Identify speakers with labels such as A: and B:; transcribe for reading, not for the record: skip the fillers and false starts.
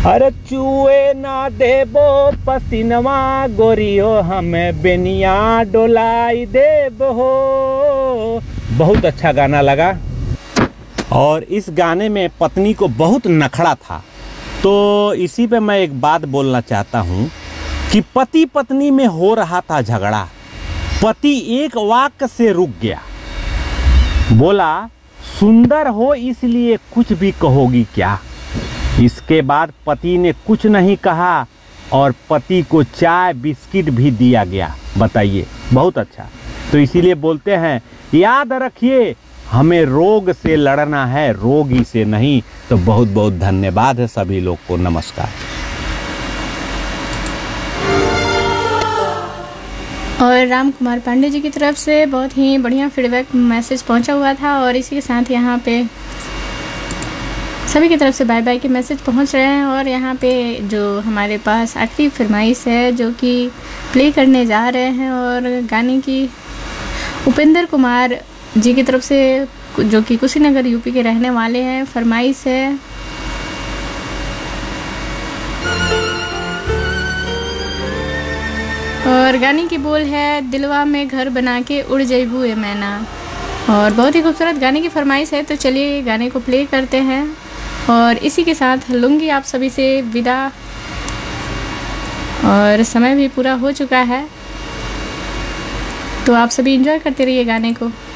A: अरे चुए ना देबो पसीनवा गोरियो हमें बेनिया डोलाई देबो हो। बहुत अच्छा गाना लगा और इस गाने में पत्नी को बहुत नखड़ा था। तो इसी पे मैं एक बात बोलना चाहता हूँ कि पति पत्नी में हो रहा था झगड़ा, पति एक वाक्य से रुक गया, बोला सुंदर हो इसलिए कुछ भी कहोगी क्या। इसके बाद पति ने कुछ नहीं कहा और पति को चाय बिस्किट भी दिया गया। बताइए, बहुत अच्छा। तो इसीलिए बोलते हैं याद रखिए हमें रोग से लड़ना है, रोगी से नहीं। तो बहुत बहुत धन्यवाद है सभी लोग को। नमस्कार।
B: और राम कुमार पांडे जी की तरफ से बहुत ही बढ़िया फीडबैक मैसेज पहुंचा हुआ था और इसी के साथ यहाँ पे सभी की तरफ से बाय बाय के मैसेज पहुंच रहे हैं। और यहाँ पे जो हमारे पास आखिरी फरमाइश है जो कि प्ले करने जा रहे हैं और गाने की उपेंद्र कुमार जी की तरफ से जो कि कुशीनगर यूपी के रहने वाले हैं, फरमाइश है और गाने की बोल है दिलवा में घर बना के उड़ जइबू ए मैना। और बहुत ही खूबसूरत गाने की फरमाइश है। तो चलिए गाने को प्ले करते हैं और इसी के साथ लूँगी आप सभी से विदा और समय भी पूरा हो चुका है। तो आप सभी एंजॉय करते रहिए गाने को।